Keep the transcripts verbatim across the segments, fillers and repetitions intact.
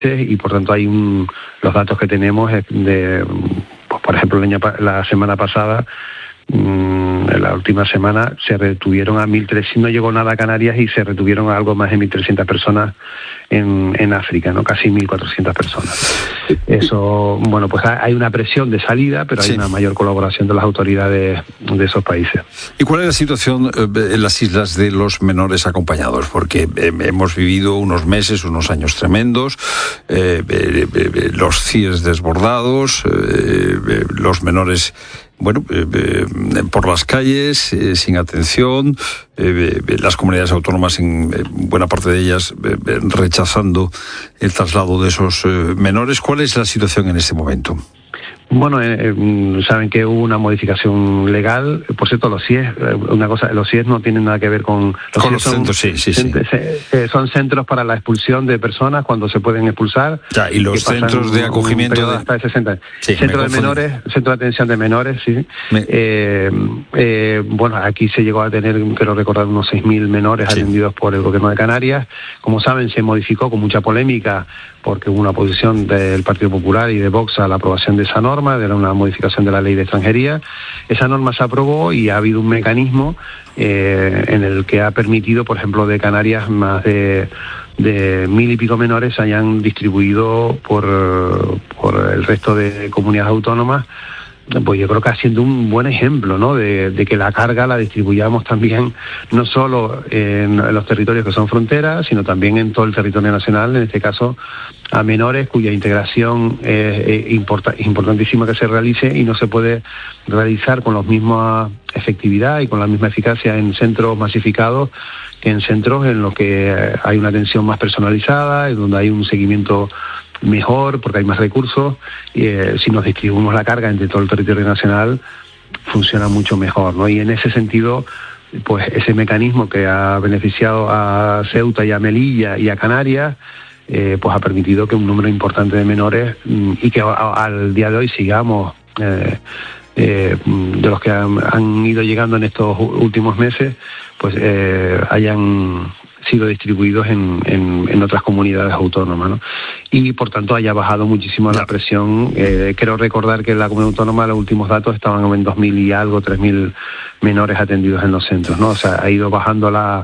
y por tanto hay un, los datos que tenemos es de, pues, por ejemplo, el año, la semana pasada, en la última semana se retuvieron a mil trescientos, no llegó nada a Canarias y se retuvieron a algo más de mil trescientas personas en, en África, ¿no? Casi mil cuatrocientas personas. Eso, bueno, pues hay una presión de salida, pero hay sí. una mayor colaboración de las autoridades de esos países. ¿Y cuál es la situación en las islas de los menores acompañados? Porque eh, hemos vivido unos meses, unos años tremendos, eh, eh, eh, los C I E S desbordados, eh, eh, los menores... Bueno, eh, eh, por las calles, eh, sin atención, eh, eh, las comunidades autónomas, en eh, buena parte de ellas, eh, eh, rechazando el traslado de esos eh, menores. ¿Cuál es la situación en este momento? Bueno, eh, saben que hubo una modificación legal. Por cierto, los C I E S, una cosa, los C I E S no tienen nada que ver con los, con los son, centros, sí, sí, sí. Eh, son centros para la expulsión de personas cuando se pueden expulsar. Ya, y los centros de acogimiento de... hasta de sesenta. Sí, centro de menores, centro de atención de menores, sí. Me... Eh, eh, bueno, aquí se llegó a tener, quiero recordar, unos seis mil menores sí. atendidos por el gobierno de Canarias. Como saben, se modificó con mucha polémica porque hubo una oposición del Partido Popular y de Vox a la aprobación de esa norma, de una modificación de la ley de extranjería. Esa norma se aprobó y ha habido un mecanismo eh, en el que ha permitido, por ejemplo, de Canarias más de, de mil y pico menores se hayan distribuido por, por el resto de comunidades autónomas. Pues yo creo que haciendo un buen ejemplo, ¿no? De, de que la carga la distribuyamos también no solo en, en los territorios que son fronteras, sino también en todo el territorio nacional, en este caso a menores cuya integración es, es import, importantísima que se realice y no se puede realizar con la misma efectividad y con la misma eficacia en centros masificados que en centros en los que hay una atención más personalizada y donde hay un seguimiento mejor porque hay más recursos y eh, si nos distribuimos la carga entre todo el territorio nacional funciona mucho mejor, ¿no? Y en ese sentido, pues ese mecanismo que ha beneficiado a Ceuta y a Melilla y a Canarias, eh, pues ha permitido que un número importante de menores y que a, a, al día de hoy sigamos eh, eh, de los que han, han ido llegando en estos últimos meses, pues eh, hayan sido distribuidos en, en, en otras comunidades autónomas, ¿no? Y por tanto haya bajado muchísimo la presión. Eh, quiero recordar que en la comunidad autónoma los últimos datos estaban en dos mil y algo, tres mil menores atendidos en los centros, ¿no? O sea, ha ido bajando la,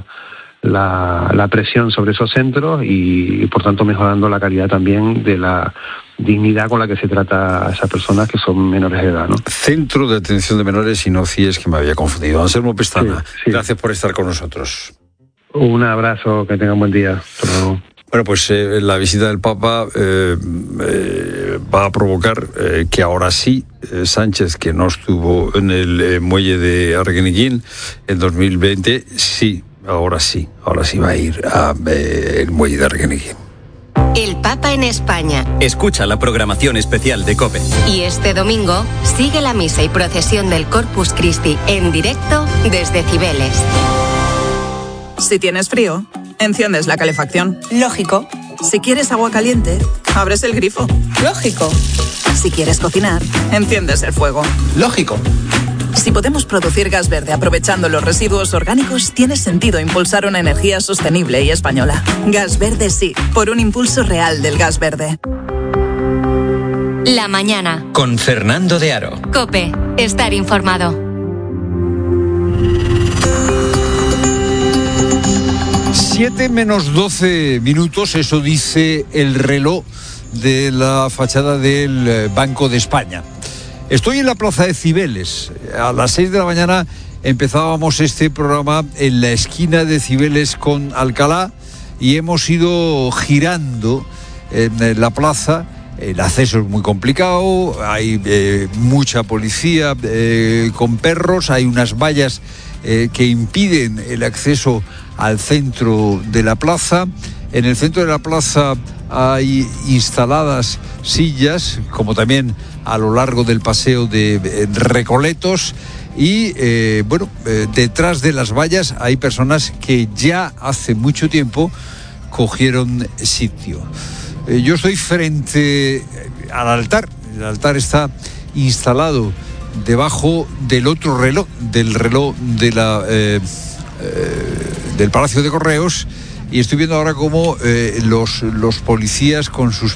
la, la presión sobre esos centros y, y por tanto mejorando la calidad también de la dignidad con la que se trata a esas personas que son menores de edad, ¿no? Centro de Atención de Menores y no C I E S, que me había confundido. Anselmo Pestana, sí, sí. Gracias por estar con nosotros. Un abrazo, que tengan buen día. Hasta luego. Bueno, pues eh, la visita del Papa eh, eh, va a provocar eh, que ahora sí, eh, Sánchez, que no estuvo en el eh, muelle de Arguineguín en dos mil veinte, sí, ahora sí, ahora sí va a ir al eh, muelle de Arguineguín. El Papa en España. Escucha la programación especial de COPE. Y este domingo sigue la misa y procesión del Corpus Christi en directo desde Cibeles. Si tienes frío, enciendes la calefacción. Lógico. Si quieres agua caliente, abres el grifo. Lógico. Si quieres cocinar, enciendes el fuego. Lógico. Si podemos producir gas verde aprovechando los residuos orgánicos, tiene sentido impulsar una energía sostenible y española. Gas verde sí, por un impulso real del gas verde. La mañana. Con Fernando de Aro. COPE. Estar informado. Siete menos doce minutos, eso dice el reloj de la fachada del Banco de España. Estoy en la plaza de Cibeles. A las seis de la mañana empezábamos este programa en la esquina de Cibeles con Alcalá y hemos ido girando en la plaza. El acceso es muy complicado, hay eh, mucha policía eh, con perros, hay unas vallas eh, que impiden el acceso al centro de la plaza. En el centro de la plaza hay instaladas sillas, como también a lo largo del paseo de Recoletos. Y eh, bueno, eh, detrás de las vallas hay personas que ya hace mucho tiempo cogieron sitio. Eh, yo estoy frente al altar. El altar está instalado debajo del otro reloj, del reloj de la... Eh, Eh, del Palacio de Correos, y estoy viendo ahora cómo eh, los, los policías con sus